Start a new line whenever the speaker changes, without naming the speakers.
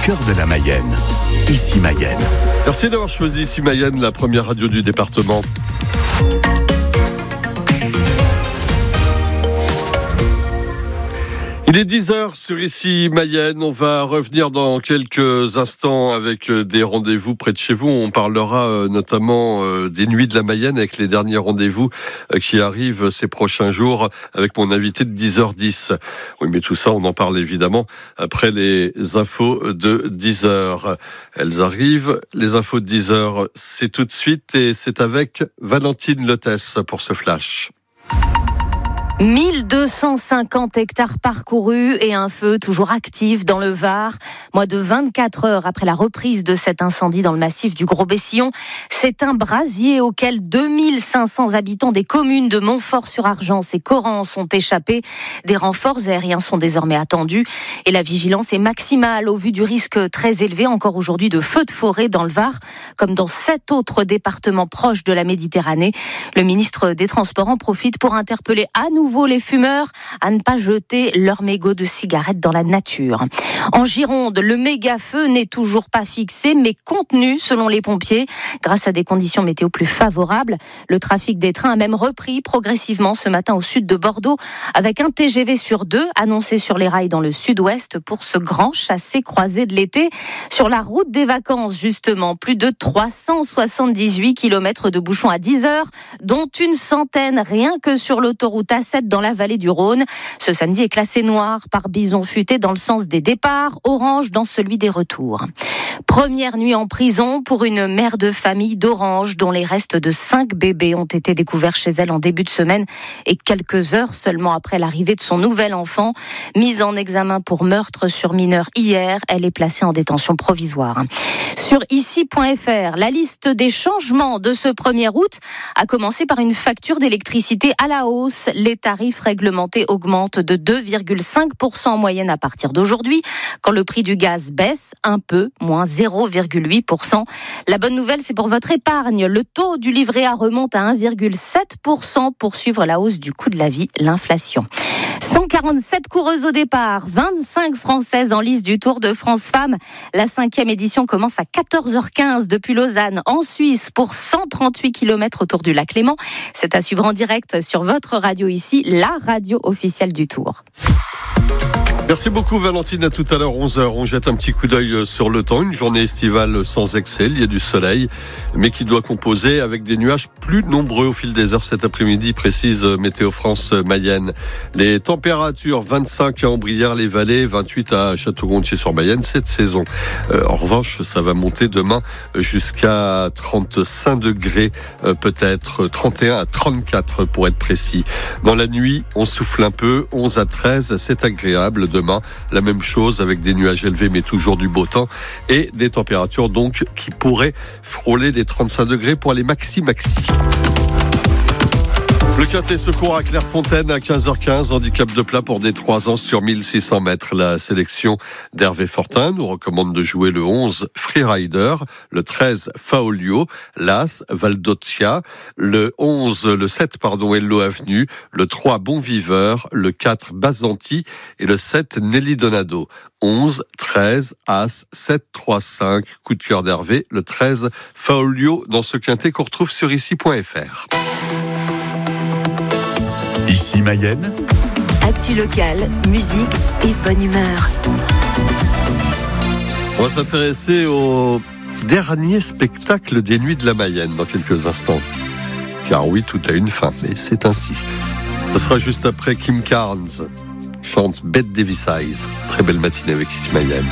cœur de la Mayenne. Ici Mayenne.
Merci d'avoir choisi Ici Mayenne, la première radio du département. Il est 10h sur Ici Mayenne. On va revenir dans quelques instants avec des rendez-vous près de chez vous. On parlera notamment des nuits de la Mayenne avec les derniers rendez-vous qui arrivent ces prochains jours avec mon invité de 10h10. Oui, mais tout ça, on en parle évidemment après les infos de 10h. Elles arrivent. Les infos de 10h, c'est tout de suite et c'est avec Valentine Lotès pour ce flash.
1250 hectares parcourus et un feu toujours actif dans le Var. Moins de 24 heures après la reprise de cet incendie dans le massif du Gros-Bessillon, c'est un brasier auquel 2500 habitants des communes de Montfort-sur-Argence et Correns ont échappé. Des renforts aériens sont désormais attendus et la vigilance est maximale au vu du risque très élevé encore aujourd'hui de feux de forêt dans le Var, comme dans 7 autres départements proches de la Méditerranée. Le ministre des Transports en profite pour interpeller à nouveau les fumeurs à ne pas jeter leurs mégots de cigarettes dans la nature. En Gironde, le méga-feu n'est toujours pas fixé, mais contenu selon les pompiers. Grâce à des conditions météo plus favorables, le trafic des trains a même repris progressivement ce matin au sud de Bordeaux, avec un TGV sur 2 annoncé sur les rails dans le sud-ouest pour ce grand chassé-croisé de l'été. Sur la route des vacances, justement, plus de 378 km de bouchons à 10 heures, dont une centaine rien que sur l'autoroute A7 dans la vallée du Rhône. Ce samedi est classé noir par bison futé dans le sens des départs, orange dans celui des retours. Première nuit en prison pour une mère de famille d'Orange dont les restes de 5 bébés ont été découverts chez elle en début de semaine et quelques heures seulement après l'arrivée de son nouvel enfant. Mise en examen pour meurtre sur mineur hier, elle est placée en détention provisoire. Sur ici.fr, la liste des changements de ce 1er août a commencé par une facture d'électricité à la hausse. Les tarifs réglementés augmentent de 2,5% en moyenne à partir d'aujourd'hui, quand le prix du gaz baisse un peu, moins 0,8%. La bonne nouvelle, c'est pour votre épargne. Le taux du livret A remonte à 1,7% pour suivre la hausse du coût de la vie, l'inflation. 147 coureuses au départ, 25 Françaises en lice du Tour de France Femmes. La 5e édition commence à 14h15 depuis Lausanne, en Suisse, pour 138 km autour du lac Léman. C'est à suivre en direct sur votre radio ici, la radio officielle du Tour.
Merci beaucoup Valentine, à tout à l'heure 11h. On jette un petit coup d'œil sur le temps, une journée estivale sans excès, il y a du soleil, mais qui doit composer avec des nuages plus nombreux au fil des heures cet après-midi, précise Météo France Mayenne. Les températures 25 à Ambrières-les-Vallées, 28 à Château-Gontier-sur-Mayenne cette saison. En revanche, ça va monter demain jusqu'à 35 degrés, peut-être 31 à 34 pour être précis. Dans la nuit, on souffle un peu, 11 à 13, c'est agréable. Demain, la même chose avec des nuages élevés mais toujours du beau temps et des températures donc qui pourraient frôler les 35 degrés pour les maxi. Le Quintet secours à Clairefontaine à 15h15, handicap de plat pour des 3 ans sur 1600 mètres. La sélection d'Hervé Fortin nous recommande de jouer le 11 Freerider, le 13 Faolio, l'As Valdozia, le 7 Hello Avenue, le 3 Bon Viveur, le 4 Basanti et le 7 Nelly Donado. 11, 13, As, 7, 3, 5, coup de cœur d'Hervé, le 13 Faolio dans ce Quintet qu'on retrouve sur ici.fr.
Ici Mayenne.
Actu locale, musique et bonne humeur.
On va s'intéresser au dernier spectacle des Nuits de la Mayenne dans quelques instants. Car oui, tout a une fin, mais c'est ainsi. Ce sera juste après Kim Carnes chante Bette Davis Eyes. Très belle matinée avec Ici Mayenne.